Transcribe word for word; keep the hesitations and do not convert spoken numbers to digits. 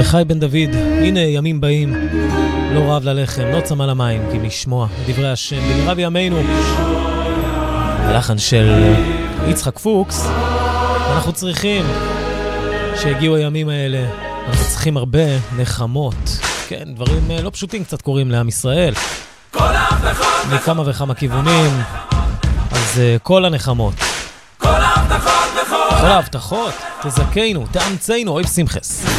מרדכי בן דוד, הנה ימים באים, לא רעב ללחם, לא צמא למים, כי לשמוע דברי השם במהרה בימינו. הלחן של יצחק פוקס. אנחנו צריכים שהגיעו הימים האלה, אנחנו צריכים הרבה נחמות. כן, דברים לא פשוטים קצת קורים לעם ישראל, מכמה וכמה כיוונים. אז כל הנחמות, כל ההבטחות, תזכינו, תאמצנו, אוהב שמחס.